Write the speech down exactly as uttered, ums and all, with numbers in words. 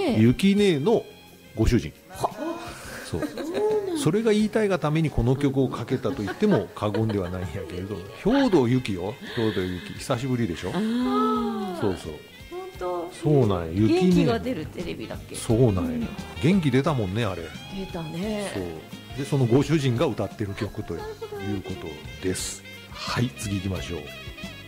姉ゆきねえのご主人。そう。それが言いたいがためにこの曲をかけたと言っても過言ではないんやけれど、兵藤由紀よ、兵藤由紀久しぶりでしょ。 あそうそう。 本当。 そうなんや。ゆきね元気が出るテレビだっけ。 そうなんや、うん、元気出たもんねあれ。 出たね。 そうでそのご主人が歌ってる曲ということです。はい、次行きましょう。